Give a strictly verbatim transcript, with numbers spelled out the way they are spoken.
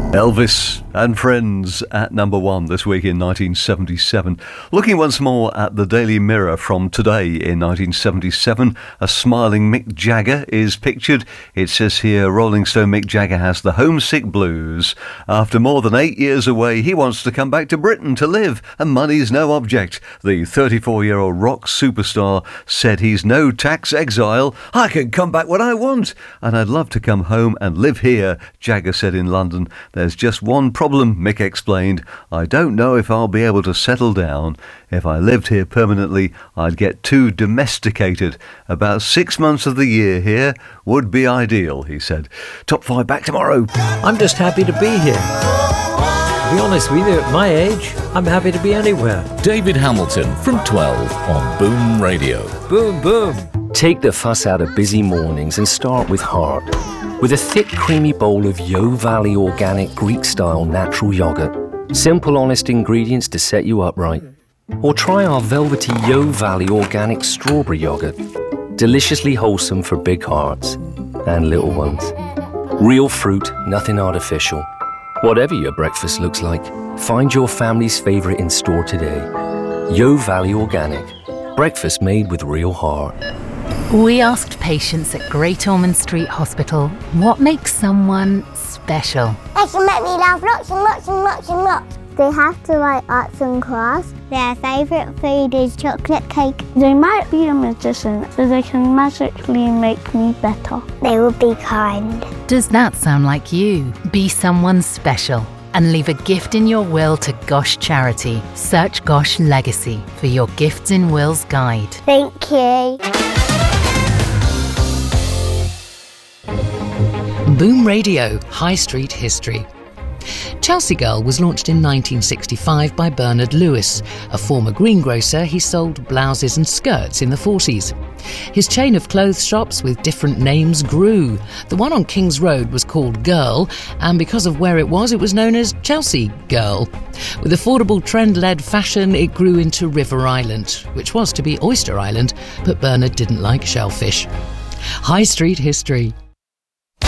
Elvis and Friends at number one this week in nineteen seventy-seven. Looking once more at the Daily Mirror from today in nineteen seventy-seven, a smiling Mick Jagger is pictured. It says here, Rolling Stone Mick Jagger has the homesick blues. After more than eight years away, he wants to come back to Britain to live, and money's no object. The thirty-four-year-old rock superstar said he's no tax exile. I can come back when I want, and I'd love to come home and live here, Jagger said in London. There's just one problem, Mick explained. I don't know if I'll be able to settle down. If I lived here permanently, I'd get too domesticated. About six months of the year here would be ideal, he said. Top five back tomorrow. I'm just happy to be here. To be honest with you, at my age, I'm happy to be anywhere. David Hamilton from twelve on Boom Radio. Boom, boom. Take the fuss out of busy mornings and start with heart. With a thick, creamy bowl of Yo Valley organic Greek-style natural yogurt. Simple, honest ingredients to set you up right. Or try our velvety Yo Valley organic strawberry yogurt. Deliciously wholesome for big hearts and little ones. Real fruit, nothing artificial. Whatever your breakfast looks like, find your family's favourite in store today. Yo Valley Organic. Breakfast made with real heart. We asked patients at Great Ormond Street Hospital what makes someone special. They can make me laugh lots and lots and lots and lots. They have to like arts and crafts. Their favourite food is chocolate cake. They might be a magician, so they can magically make me better. They will be kind. Does that sound like you? Be someone special and leave a gift in your will to Gosh Charity. Search Gosh Legacy for your Gifts in Wills guide. Thank you. Boom Radio, High Street History. Chelsea Girl was launched in nineteen sixty-five by Bernard Lewis. A former greengrocer, he sold blouses and skirts in the forties. His chain of clothes shops with different names grew. The one on King's Road was called Girl, and because of where it was, it was known as Chelsea Girl. With affordable trend-led fashion, it grew into River Island, which was to be Oyster Island, but Bernard didn't like shellfish. High Street History.